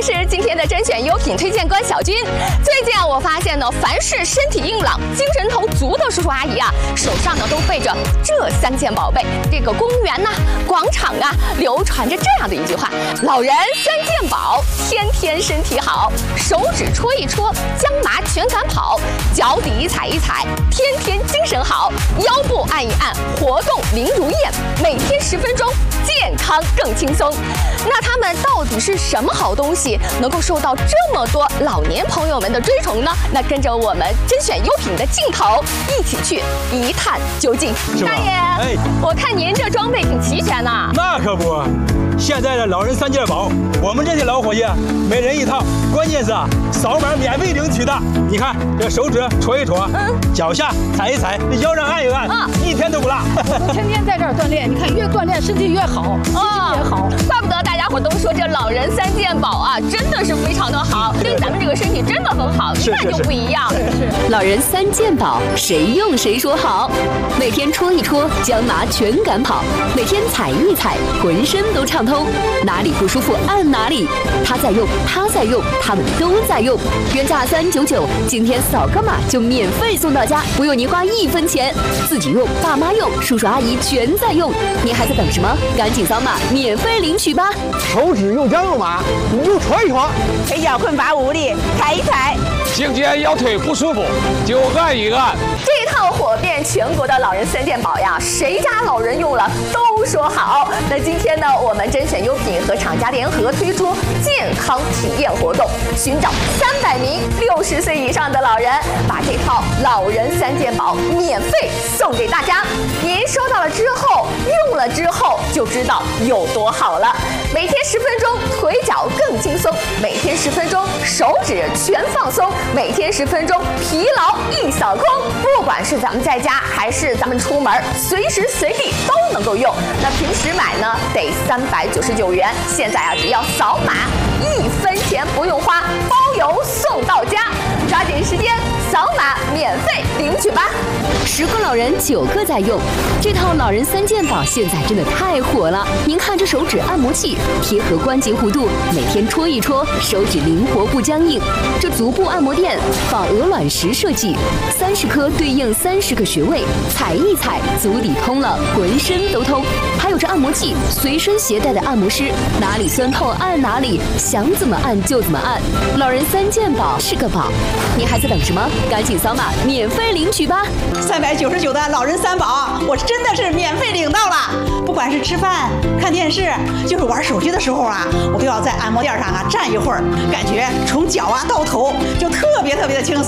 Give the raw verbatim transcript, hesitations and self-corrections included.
是今天的甄选优品推荐官小军。最近啊，我发现呢，凡是身体硬朗、精神头足的叔叔阿姨啊，手上呢都背着这三件宝贝。这个公园呐、啊、广场啊，流传着这样的一句话：老人三件宝，天天身体好。手指戳一戳，将麻全赶跑；脚底踩一踩，天天精神好；腰部按一按，活动灵如燕。每天十分钟，健康更轻松。那他们到底是什么好东西，能够受到这么多老年朋友们的追崇呢？那跟着我们甄选优品的镜头，一起去一探究竟。大爷，哎，我看您这装备挺齐全呐。 那可不，现在的老人三件宝，我们这些老伙计每人一套，关键是啊，扫码免费领取的。你看这手指戳一戳，嗯，脚下踩一踩，腰上按一按，啊，一天都不落。 天天在这儿锻炼，你看越锻炼身体越好，心情也好。 怪不得大家伙都说这老人三件宝啊，真的是非常的好，对咱们这个身体真的很好，一看就不一样。 是是。 老人三件宝，谁用谁说好。每天戳一戳，将麻全赶跑；每天踩一踩，浑身都畅通。哪里不舒服按哪里，他在用，他在用，他们都在用。原价三九九，今天扫个码就免费送到家，不用您花一分钱。自己用，爸妈用，叔叔阿姨全在用，您还在等什么？赶紧扫码免费领取吧！ 手指用姜用麻，你就戳一戳； 腿脚困乏无力，踩一踩； 颈肩腰腿不舒服，就按一按。 这套火遍全国的老人三件宝呀，谁家老人用了都说好。那今天呢，我们甄选优品和厂家联合推出健康体验活动，寻找三百名六十岁以上的老人，把这套老人三件宝免费送给大家。您收到了之后，用了之后就知道有多好了。每天十分钟，腿脚更轻松；每天十分钟，手指全放松；每天十分钟，疲劳一扫空。不管是咱们在家，还是咱们出门，随时随地都能够用。那平时买呢，得三百九十九元，现在啊，只要扫码，一分钱不用花，包邮送到家。抓紧时间扫码免费领取吧！ 十个老人九个在用，这套老人三件宝现在真的太火了。您看这手指按摩器，贴合关节弧度，每天戳一戳，手指灵活不僵硬。这足部按摩垫仿鹅卵石设计，三十颗对应三十个穴位，踩一踩，足底通了，浑身都通。还有这按摩器，随身携带的按摩师，哪里酸痛按哪里，想怎么按就怎么按。老人三件宝是个宝，您还在等什么？赶紧扫码免费领取吧！ 三百九十九的老人三宝，我真的是免费领到了。不管是吃饭、看电视，就是玩手机的时候啊，我都要在按摩垫上啊站一会儿，感觉从脚啊到头就特别特别的轻松。